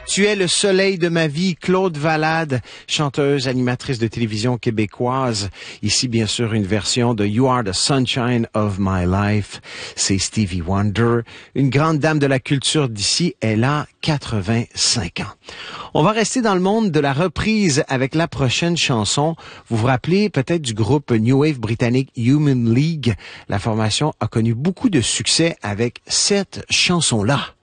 Tu es le soleil de ma vie, Claude Valade, chanteuse, animatrice de télévision québécoise. Ici, bien sûr, une version de You Are the Sunshine of My Life. C'est Stevie Wonder, une grande dame de la culture d'ici. Elle a 85 ans. On va rester dans le monde de la reprise avec la prochaine chanson. Vous vous rappelez peut-être du groupe New Wave britannique Human League. La formation a connu beaucoup de succès avec cette chanson-là.